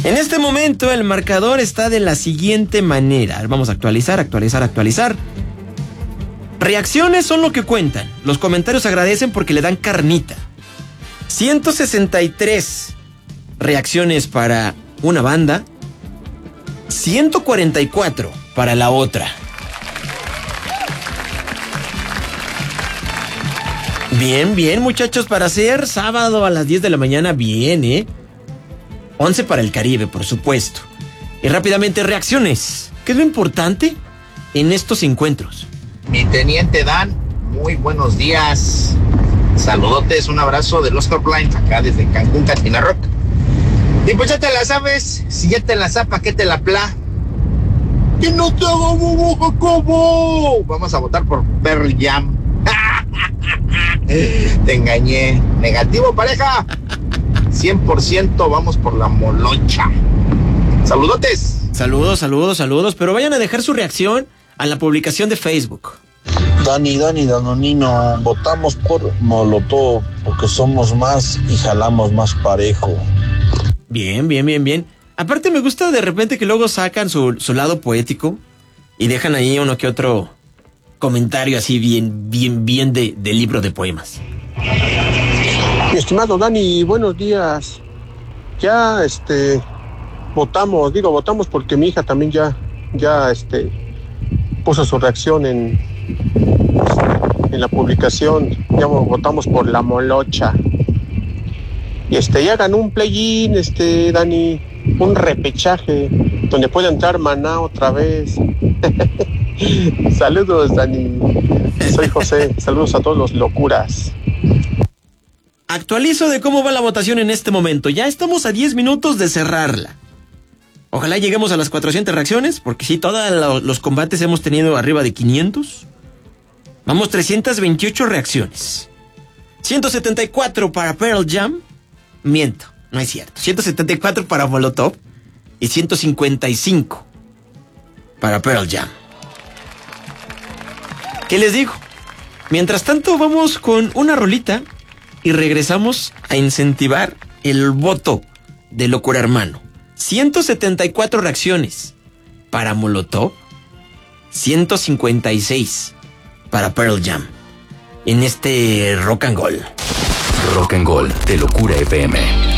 En este momento el marcador está de la siguiente manera. Vamos a actualizar. Reacciones son lo que cuentan. Los comentarios agradecen porque le dan carnita. 163 reacciones para una banda, 144 para la otra. Bien, muchachos, para ser sábado a las 10 de la mañana, bien, 11 para el Caribe, por supuesto. Y rápidamente, reacciones. ¿Qué es lo importante en estos encuentros? Mi teniente Dan, muy buenos días. Saludotes, un abrazo del Oscar Blind, acá desde Cancún, Quintana Roo. Y pues ya te la sabes, si ya te la zapa, ¿qué te la pla? ¡Que no te haga bobo, Jacobo! Vamos a votar por Pearl Jam. Te engañé. Negativo, pareja. 100% vamos por la molocha. Saludotes. Saludos, pero vayan a dejar su reacción a la publicación de Facebook. Danonino, votamos por Molotov porque somos más y jalamos más parejo. Bien. Aparte me gusta de repente que luego sacan su lado poético y dejan ahí uno que otro comentario así bien de libro de poemas. Mi estimado Dani, buenos días. Ya votamos porque mi hija también ya puso su reacción en la publicación. Ya votamos por la molocha. Y ya ganó un play-in, Dani, un repechaje donde puede entrar Maná otra vez. Saludos, Dani. Soy José. Saludos a todos los locuras. Actualizo de cómo va la votación en este momento. Ya estamos a 10 minutos de cerrarla. Ojalá lleguemos a las 400 reacciones, porque sí, todos los combates hemos tenido arriba de 500. Vamos, 328 reacciones. 174 para Pearl Jam. Miento, no es cierto. 174 para Molotov y 155 para Pearl Jam. ¿Qué les digo? Mientras tanto, vamos con una rolita y regresamos a incentivar el voto de Locura Hermano. 174 reacciones para Molotov, 156 para Pearl Jam. En este Rock and Roll. Rock and Roll de Locura FM.